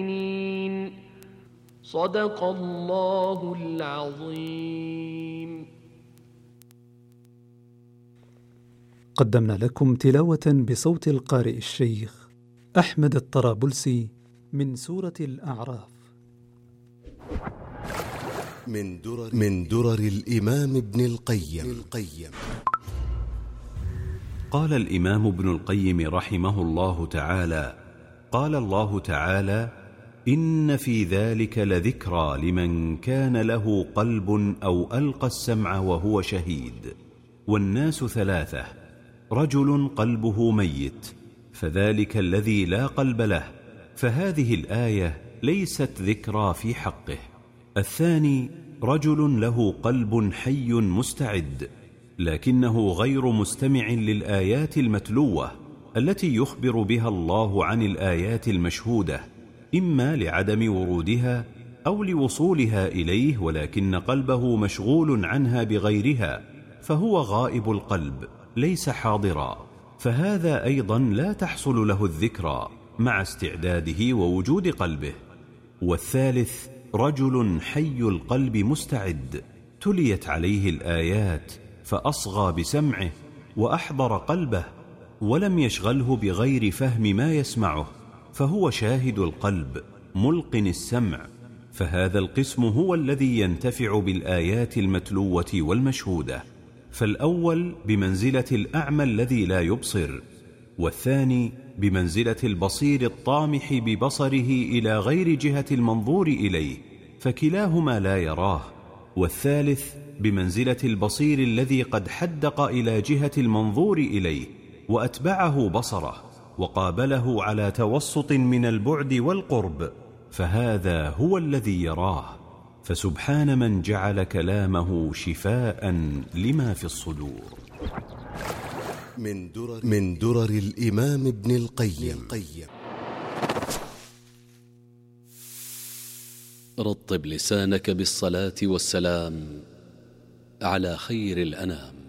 صدق الله العظيم. قدمنا لكم تلاوة بصوت القارئ الشيخ أحمد الطرابلسي من سورة الأعراف. من درر الإمام ابن القيم. قال الإمام ابن القيم رحمه الله تعالى: قال الله تعالى: إن في ذلك لذكرى لمن كان له قلب أو ألقى السمع وهو شهيد. والناس ثلاثة: رجل قلبه ميت فذلك الذي لا قلب له، فهذه الآية ليست ذكرى في حقه. الثاني: رجل له قلب حي مستعد لكنه غير مستمع للآيات المتلوة التي يخبر بها الله عن الآيات المشهودة، إما لعدم ورودها أو لوصولها إليه، ولكن قلبه مشغول عنها بغيرها، فهو غائب القلب ليس حاضرا، فهذا أيضا لا تحصل له الذكرى مع استعداده ووجود قلبه. والثالث: رجل حي القلب مستعد تليت عليه الآيات فأصغى بسمعه وأحضر قلبه ولم يشغله بغير فهم ما يسمعه، فهو شاهد القلب ملقن السمع، فهذا القسم هو الذي ينتفع بالآيات المتلوة والمشهودة. فالأول بمنزلة الأعمى الذي لا يبصر، والثاني بمنزلة البصير الطامح ببصره إلى غير جهة المنظور إليه، فكلاهما لا يراه، والثالث بمنزلة البصير الذي قد حدق إلى جهة المنظور إليه وأتبعه بصره وقابله على توسط من البعد والقرب، فهذا هو الذي يراه. فسبحان من جعل كلامه شفاء لما في الصدور. من درر الإمام ابن القيم. رطب لسانك بالصلاة والسلام على خير الأنام.